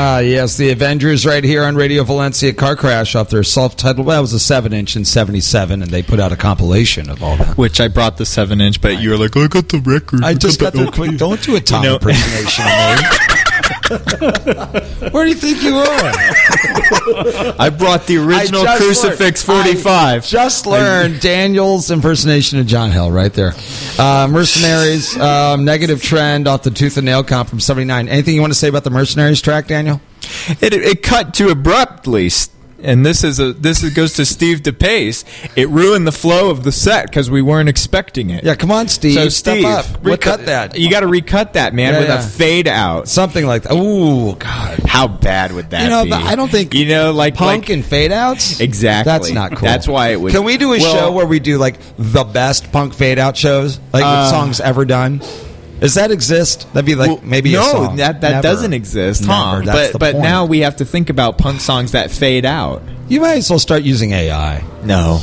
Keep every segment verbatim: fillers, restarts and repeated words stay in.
Ah, yes, the Avengers right here on Radio Valencia. Car crash off their self-titled, well, it was a seven inch in seventy-seven, and they put out a compilation of all that. Which I brought the seven inch, but you were like, I got the record. I just got the quick, don't do a Tom you know, impersonation of me. Where do you think you are? I brought the original Crucifix learned, forty-five. I just learned Daniel's impersonation of John Hill right there. Uh, Mercenaries, um, Negative Trend off the Tooth and Nail comp from seventy-nine. Anything you want to say about the Mercenaries track, Daniel? It, it cut too abruptly. And this is a this is, goes to Steve DePace. It ruined the flow of the set because we weren't expecting it. Yeah, come on, Steve. So step Steve, up. Recut that. You got to recut that, man, yeah, with yeah. a fade out, something like that. Ooh, God, how bad would that you know, be? I don't think you know, like punk like, and fade outs. Exactly, that's not cool. That's why it would. Can we do a well, show where we do like the best punk fade out shows, like uh, songs ever done? Does that exist? That'd be like well, maybe no, a song. No, that, that Never. doesn't exist, Never. Tom. That's but the but point. now we have to think about punk songs that fade out. You might as well start using A I. No.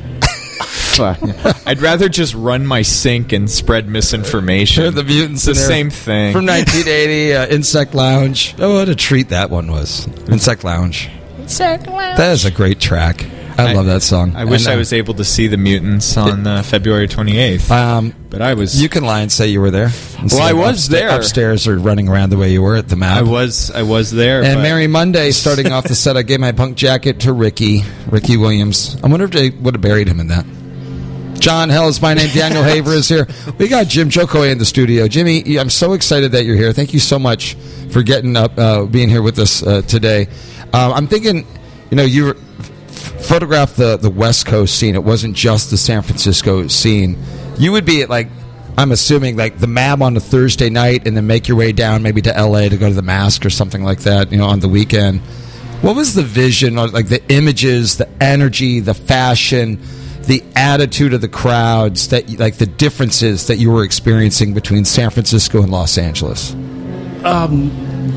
I'd rather just run my sync and spread misinformation. Sure, the mutants, the same thing. From nineteen eighty, uh, Insect Lounge. Oh, what a treat that one was. Insect Lounge. Insect Lounge. That is a great track. I, I love that song. I wish and, uh, I was able to see the Mutants on uh, February twenty-eighth. Um, but I was. You can lie and say you were there. Well, I was upsta- there. Upstairs or running around the way you were at the map. I was. I was there. And Merry Monday, starting off the set, I gave my punk jacket to Ricky, Ricky Williams. I wonder if they would have buried him in that. John Hell is my name. Daniel Haver is here. We got Jim Jokoe in the studio. Jimmy, I'm so excited that you're here. Thank you so much for getting up, uh, being here with us uh, today. Uh, I'm thinking, you know, you f- photographed the, the West Coast scene. It wasn't just the San Francisco scene. You would be at, like, I'm assuming, like, the M A B on a Thursday night and then make your way down maybe to L A to go to the Mask or something like that, you know, on the weekend. What was the vision, or, like, the images, the energy, the fashion, the attitude of the crowds, that like the differences that you were experiencing between San Francisco and Los Angeles? Um,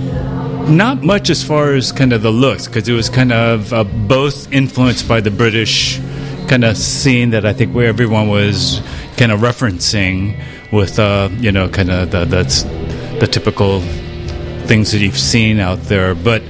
not much as far as kind of the looks, because it was kind of uh, both influenced by the British kind of scene that I think where everyone was kind of referencing with, uh, you know, kind of the, that's the typical things that you've seen out there. But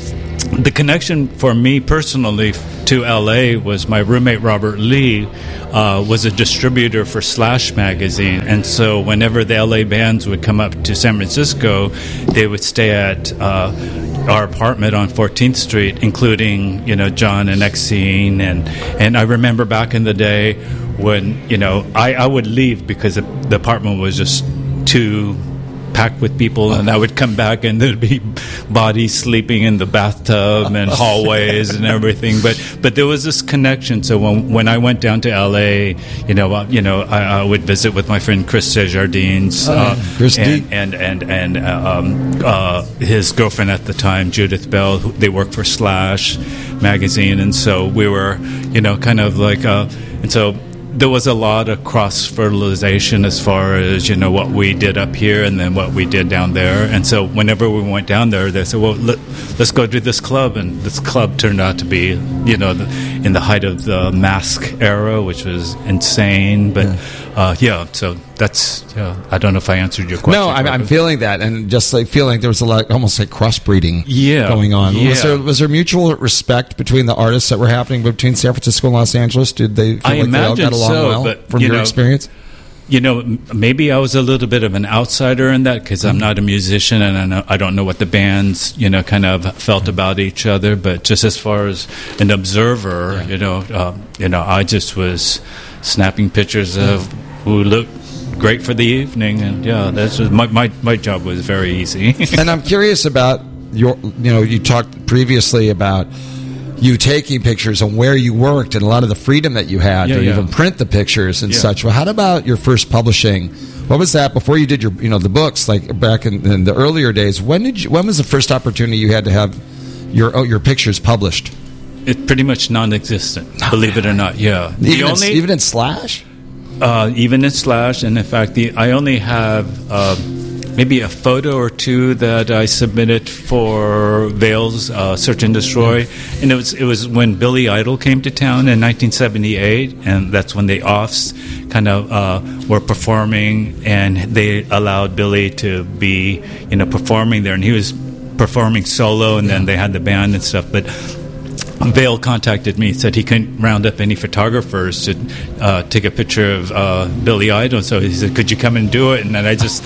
the connection for me personally to L A was my roommate Robert Lee uh, was a distributor for Slash magazine, and so whenever the L A bands would come up to San Francisco, they would stay at uh, our apartment on fourteenth Street, including, you know, John and Exene, and and I remember back in the day when, you know, I, I would leave because the, the apartment was just too packed with people, and I would come back and there'd be bodies sleeping in the bathtub and hallways and everything. But but there was this connection. So when when I went down to L A, you know, uh, you know, I, I would visit with my friend Chris Desjardins, uh, oh, Chris and, and and and uh, um, uh, his girlfriend at the time, Judith Bell. Who, they worked for Slash magazine, and so we were, you know, kind of like, uh, and so. There was a lot of cross-fertilization as far as, you know, what we did up here and then what we did down there. And so whenever we went down there, they said, well, let, let's go to this club. And this club turned out to be, you know, the, in the height of the Mask era, which was insane. But, yeah, uh, yeah so that's, yeah, I don't know if I answered your question. No, I'm, I'm feeling that. And just like feeling there was a lot, almost like crossbreeding yeah, going on. Yeah. Was there, was there mutual respect between the artists that were happening between San Francisco and Los Angeles? Did they feel I like they all got along so, well but, from you your know, experience? You know, maybe I was a little bit of an outsider in that because I'm not a musician and I, know, I don't know what the bands, you know, kind of felt about each other. But just as far as an observer, yeah. you know, uh, you know, I just was snapping pictures of who looked great for the evening, and yeah, that's just, my, my my job was very easy. And I'm curious about your, you know, you talked previously about you taking pictures and where you worked and a lot of the freedom that you had yeah, to yeah. even print the pictures and yeah. such. Well, how about your first publishing? What was that before you did your, you know, the books, like back in, in the earlier days? When did you, when was the first opportunity you had to have your oh, your pictures published? It's pretty much non-existent, oh, believe it or not. Yeah, even the only in, even in Slash. Uh, even in Slash, and in fact, the I only have uh, maybe a photo or two that I submitted for Vale's uh, Search and Destroy, and it was it was when Billy Idol came to town in nineteen seventy-eight, and that's when the Offs kind of uh, were performing, and they allowed Billy to be, you know, performing there, and he was performing solo, and then they had the band and stuff. But Vail contacted me, said he couldn't round up any photographers to uh, take a picture of uh, Billy Idol. So he said, could you come and do it? And then I just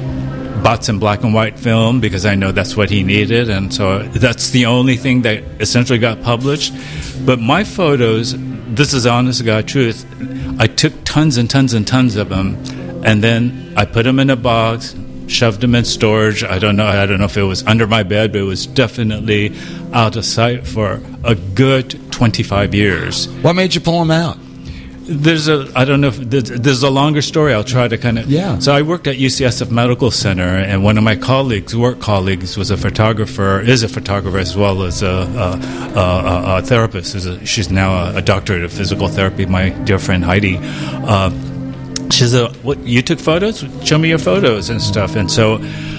bought some black and white film because I know that's what he needed. And so that's the only thing that essentially got published. But my photos, this is honest to God truth, I took tons and tons and tons of them, and then I put them in a box, shoved them in storage. I don't know. I don't know if it was under my bed, but it was definitely out of sight for a good twenty-five years. What made you pull them out? There's a, I don't know if there's, there's a longer story. I'll try to kind of, yeah. So I worked at U C S F Medical Center, and one of my colleagues, work colleagues, was a photographer, is a photographer as well as a, a, a, a therapist. A, she's now a, a doctorate of physical therapy, my dear friend Heidi. Uh, she said, what, you took photos? Show me your photos and stuff. And so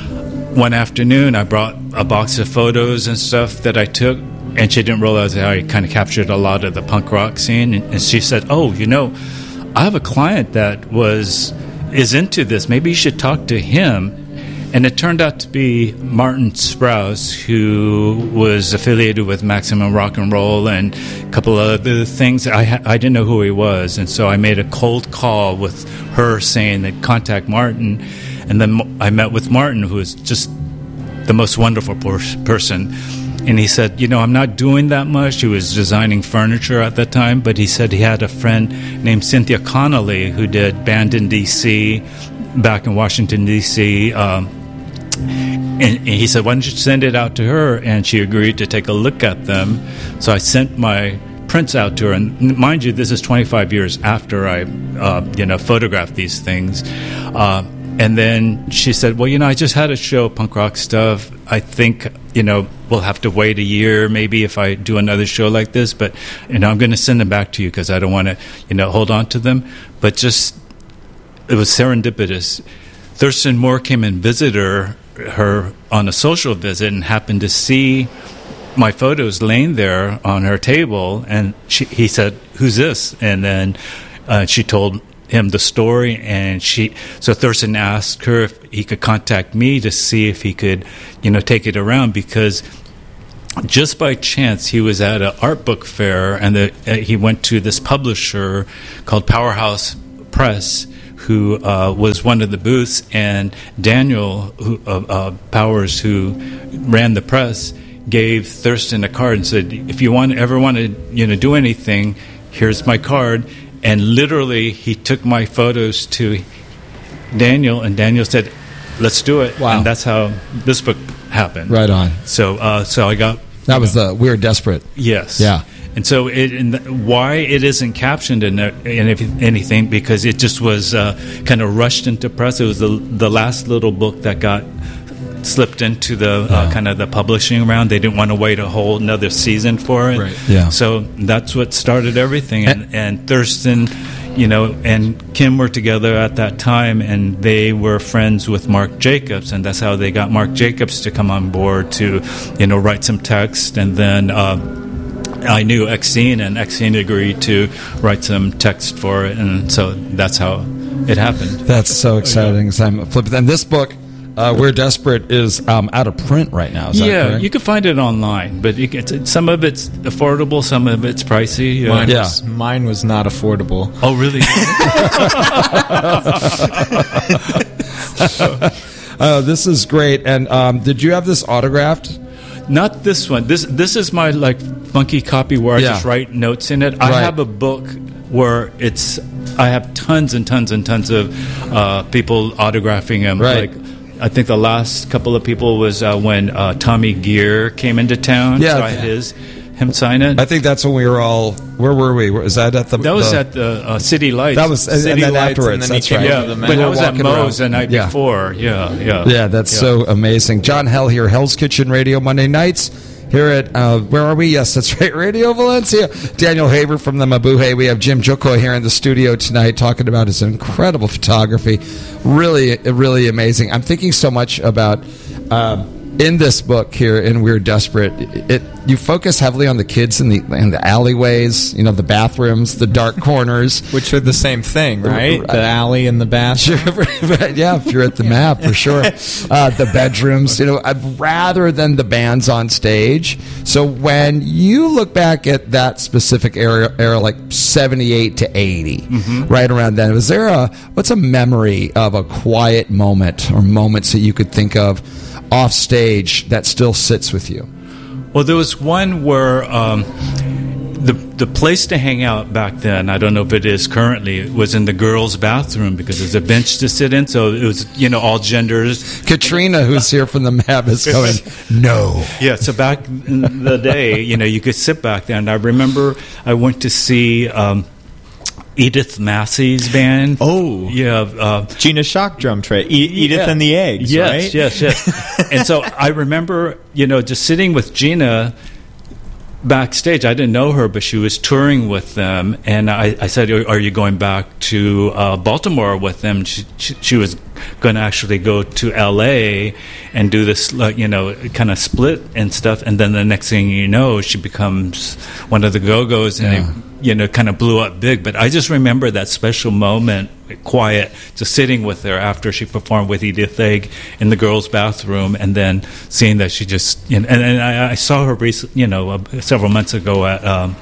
one afternoon, I brought a box of photos and stuff that I took, and she didn't realize that I kind of captured a lot of the punk rock scene. And she said, oh, you know, I have a client that was is into this. Maybe you should talk to him. And it turned out to be Martin Sprouse, who was affiliated with Maximum Rock and Roll and a couple of other things. I, ha- I didn't know who he was. And so I made a cold call with her saying that contact Martin. And then I met with Martin, who is just the most wonderful por- person. And he said, you know, I'm not doing that much. He was designing furniture at that time, but he said he had a friend named Cynthia Connolly who did Band in D C back in Washington, D C Um, and, and he said, why don't you send it out to her? And she agreed to take a look at them. So I sent my prints out to her. And mind you, this is twenty-five years after I, uh, you know, photographed these things. Uh, And then she said, well, you know, I just had a show, punk rock stuff. I think, you know, we'll have to wait a year maybe if I do another show like this. But, you know, I'm going to send them back to you because I don't want to, you know, hold on to them. But just, it was serendipitous. Thurston Moore came and visited her, her on a social visit and happened to see my photos laying there on her table. And she, he said, who's this? And then uh, she told him the story, and she so Thurston asked her if he could contact me to see if he could, you know, take it around, because just by chance he was at an art book fair, and the, uh, he went to this publisher called Powerhouse Press, who uh, was one of the booths, and Daniel who, uh, uh, Powers, who ran the press, gave Thurston a card and said, if you want ever want to, you know, do anything, here's my card. And literally, he took my photos to Daniel, and Daniel said, let's do it. Wow. And that's how this book happened. Right on. So uh, so I got... That was know, the We're Desperate. Yes. Yeah. And so it, and the, why it isn't captioned in, in anything, because it just was uh, kind of rushed into press. It was the, the last little book that got slipped into the uh, kind of the publishing round. They didn't want to wait a whole another season for it. Right. Yeah. So that's what started everything. And, and Thurston, you know, and Kim were together at that time, and they were friends with Mark Jacobs, and that's how they got Mark Jacobs to come on board to, you know, write some text. And then uh, I knew Exene, and Exene agreed to write some text for it, and so that's how it happened. That's so exciting. So I'm flipping. And this book, Uh, We're Desperate, is um, out of print right now. Is that yeah, correct? you can find it online, but it gets, some of it's affordable, some of it's pricey. Uh, Mine, yeah. was, mine was not affordable. Oh, really? Oh, this is great. And um, did you have this autographed? Not this one. This this is my like funky copy where I Yeah. just write notes in it. I Right. have a book where it's I have tons and tons and tons of uh, people autographing them. Right. Like, I think the last couple of people was uh, when uh, Tommy Gear came into town. Yeah. So I had his him sign it. I think that's when we were all. Where were we? Was that at the? That was the, at the uh, City Lights. That was and, City and then Lights, afterwards. and then he That's came right. to yeah, the but man. that was at Walking around. Moe's the night Yeah. before. Yeah, yeah, Yeah, that's Yeah. so amazing. John Hell here, Hell's Kitchen Radio, Monday nights here at, uh, where are we? Yes, that's right, Radio Valencia. Daniel Haber from the Mabuhay. We have Jim Jokoy here in the studio tonight talking about his incredible photography. Really, really amazing. I'm thinking so much about, um, in this book here, in We're Desperate, it you focus heavily on the kids in the in the alleyways, you know, the bathrooms, the dark corners, which are the same thing, right? Right. The alley and the bathroom. Sure, yeah, if you're at the map, for sure. Uh, the bedrooms, you know, uh, rather than the bands on stage. So when you look back at that specific era, era like seventy-eight to eighty, mm-hmm. right around then, was there a, what's a memory of a quiet moment or moments that you could think of off stage that still sits with you? Well, there was one where um, the the place to hang out back then, I don't know if it is currently, was in the girls' bathroom because there's a bench to sit in. So it was, you know, all genders. Katrina, who's here from the map, is going, no. Yeah, so back in the day, you know, you could sit back there. And I remember I went to see um, Edith Massey's band. Oh. Yeah. Uh, Gina Shock drum tray. E- Edith yeah. and the Eggs, yes, right? Yes, yes, yes. And so I remember, you know, just sitting with Gina backstage. I didn't know her, but she was touring with them. And I, I said, are you going back to uh, Baltimore with them? She, she, she was going to actually go to L A and do this, you know, kind of split and stuff. And then the next thing you know, she becomes one of the Go-Go's, and Yeah. it, you know, kind of blew up big. But I just remember that special moment, quiet, just sitting with her after she performed with Edith Egg in the girls' bathroom, and then seeing that she just, you know, and, and I, I saw her recent, you know, uh, several months ago at um,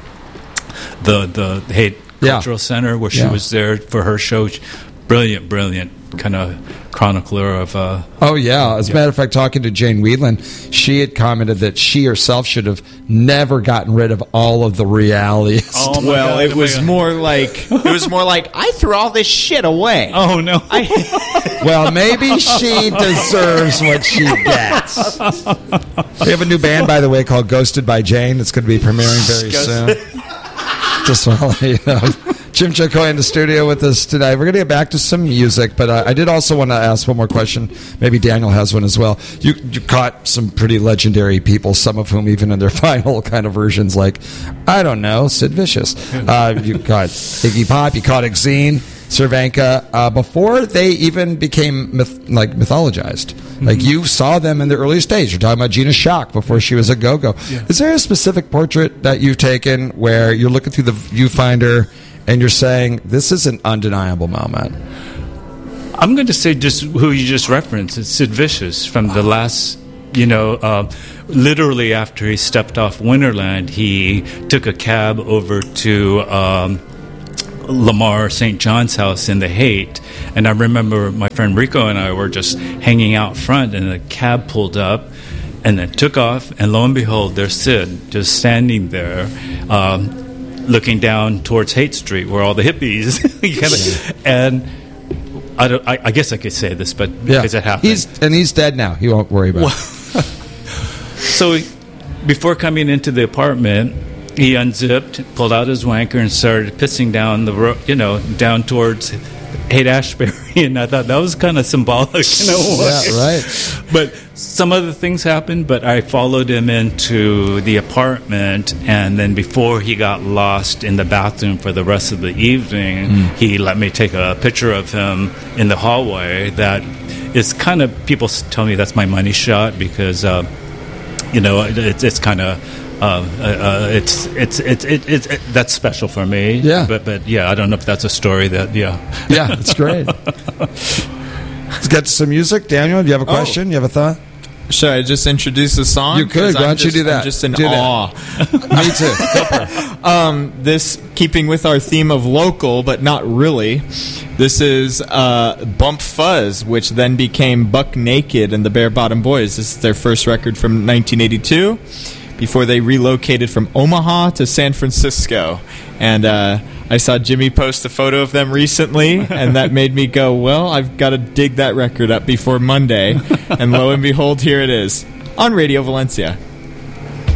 the the Haight Yeah. Cultural Center, where she Yeah. was there for her show. Brilliant, brilliant kind of chronicler of. Uh, Oh, yeah. As a matter of fact, talking to Jane Whelan, she had commented that she herself should have never gotten rid of all of the reality. Oh, my Well, God, it oh, my was God. more like it was more like I threw all this shit away. Oh no! I, Well, maybe she deserves what she gets. We have a new band, by the way, called Ghosted by Jane. It's going to be premiering very soon. Just want to let you know. Jim Jokoy in the studio with us tonight. We're going to get back to some music, but uh, I did also want to ask one more question. Maybe Daniel has one as well. You, you caught some pretty legendary people, some of whom even in their final kind of versions, like, I don't know, Sid Vicious. Uh, you caught Iggy Pop, you caught Exene, Cervenka, uh, before they even became myth- like mythologized. Mm-hmm. Like you saw them in the early stage. You're talking about Gina Shock before she was a go-go. Yeah. Is there a specific portrait that you've taken where you're looking through the viewfinder and you're saying, this is an undeniable moment? I'm going to say just who you just referenced. It's Sid Vicious from the last, you know, uh, literally after he stepped off Winterland, he took a cab over to um, Lamar Saint John's house in the Haight. And I remember my friend Rico and I were just hanging out front, and a cab pulled up and then took off. And lo and behold, there's Sid just standing there. Um, looking down towards Haight Street, where all the hippies, and I, don't, I, I guess I could say this, but because yeah. it happened, he's, and he's dead now. He won't worry about well, it. So, before coming into the apartment, he unzipped, pulled out his wanker, and started pissing down the road, you know, down towards Haight Ashbury, and I thought that was kind of symbolic in a way. Yeah, right. But some other things happened, but I followed him into the apartment, and then before he got lost in the bathroom for the rest of the evening, mm. he let me take a picture of him in the hallway. That is kind of, people tell me that's my money shot because, uh, you know, it, it's kind of... Uh, uh, it's it's it's it, it, it, that's special for me. Yeah, but but yeah, I don't know if that's a story that yeah yeah, it's great. Let's get to some music. Daniel, do you have a question? Oh. You have a thought? Should I just introduce the song? You could. Why don't just, you do that? I'm just in do awe. Me too. um, this, keeping with our theme of local, but not really. This is uh, Bump Fuzz, which then became Buck Naked and the Bare Bottom Boys. This is their first record from nineteen eighty-two. Before they relocated from Omaha to San Francisco. And uh, I saw Jimmy post a photo of them recently, and that made me go, well, I've got to dig that record up before Monday. And lo and behold, here it is on Radio Valencia.